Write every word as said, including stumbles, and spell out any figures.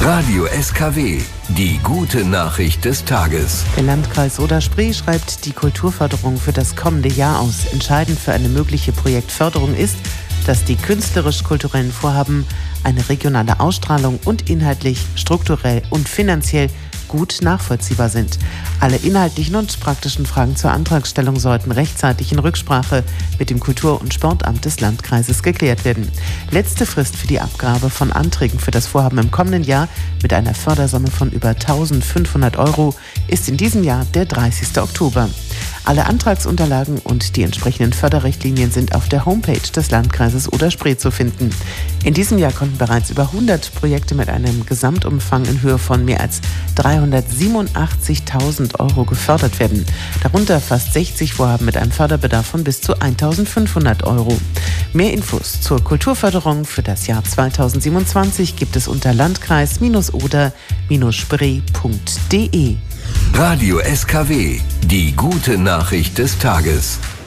Radio S K W, die gute Nachricht des Tages. Der Landkreis Oder-Spree schreibt die Kulturförderung für das kommende Jahr aus. Entscheidend für eine mögliche Projektförderung ist, dass die künstlerisch-kulturellen Vorhaben eine regionale Ausstrahlung und inhaltlich, strukturell und finanziell gut nachvollziehbar sind. Alle inhaltlichen und praktischen Fragen zur Antragstellung sollten rechtzeitig in Rücksprache mit dem Kultur- und Sportamt des Landkreises geklärt werden. Letzte Frist für die Abgabe von Anträgen für das Vorhaben im kommenden Jahr mit einer Fördersumme von über eintausendfünfhundert Euro ist in diesem Jahr der dreißigste Oktober. Alle Antragsunterlagen und die entsprechenden Förderrichtlinien sind auf der Homepage des Landkreises Oder-Spree zu finden. In diesem Jahr konnten bereits über hundert Projekte mit einem Gesamtumfang in Höhe von mehr als dreihundertsiebenundachtzigtausend Euro gefördert werden. Darunter fast sechzig Vorhaben mit einem Förderbedarf von bis zu eintausendfünfhundert Euro. Mehr Infos zur Kulturförderung für das Jahr zweitausendsiebenundzwanzig gibt es unter landkreis oder spree punkt de. Radio S K W, die gute Nachricht des Tages.